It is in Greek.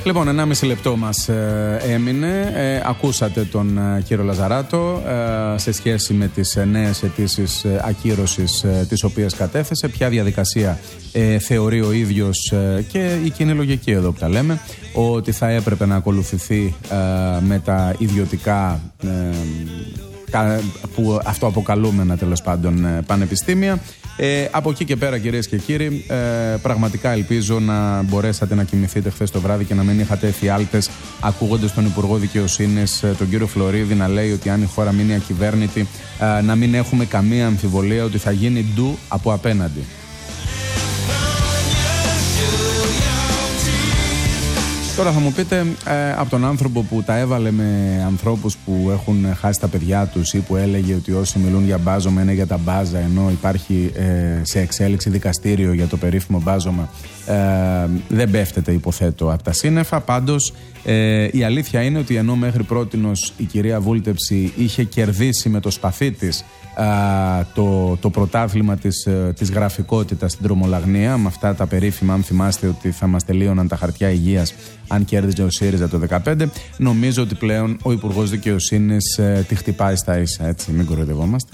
Λοιπόν, 1,5 λεπτό μας έμεινε. Ακούσατε τον κύριο Λαζαράτο σε σχέση με τις νέες αιτήσεις ακύρωσης τις οποίες κατέθεσε. Ποια διαδικασία θεωρεί ο ίδιος και η κοινή λογική εδώ που τα λέμε, ότι θα έπρεπε να ακολουθηθεί με τα ιδιωτικά που αυτοαποκαλούμενα τέλος πάντων πανεπιστήμια. Από εκεί και πέρα, κυρίες και κύριοι, πραγματικά ελπίζω να μπορέσατε να κοιμηθείτε χθες το βράδυ και να μην είχατε εφιάλτες ακούγοντας τον Υπουργό Δικαιοσύνης, τον κύριο Φλωρίδη, να λέει ότι αν η χώρα μείνει ακυβέρνητη, να μην έχουμε καμία αμφιβολία ότι θα γίνει ντου από απέναντι. Τώρα θα μου πείτε, από τον άνθρωπο που τα έβαλε με ανθρώπους που έχουν χάσει τα παιδιά τους ή που έλεγε ότι όσοι μιλούν για μπάζωμα είναι για τα μπάζα, ενώ υπάρχει σε εξέλιξη δικαστήριο για το περίφημο μπάζωμα, δεν πέφτεται υποθέτω από τα σύννεφα. Πάντως η αλήθεια είναι ότι ενώ μέχρι πρότινος η κυρία Βούλτεψη είχε κερδίσει με το σπαθί της το πρωτάθλημα της γραφικότητας στην δρομολαγνία, με αυτά τα περίφημα, αν θυμάστε, ότι θα μας τελείωναν τα χαρτιά υγείας αν κέρδιζε ο ΣΥΡΙΖΑ το 2015, νομίζω ότι πλέον ο Υπουργός Δικαιοσύνης τη χτυπάει στα ίσα, έτσι, μην κοροϊδευόμαστε.